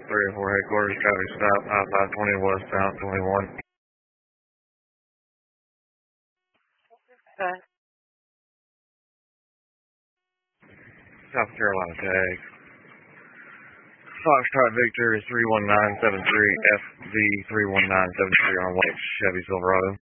304 headquarters, traffic stop, I-520 westbound 21. Okay. South Carolina tag. Foxtrot Victor is 31973 FV 31973 on white Chevy Silverado.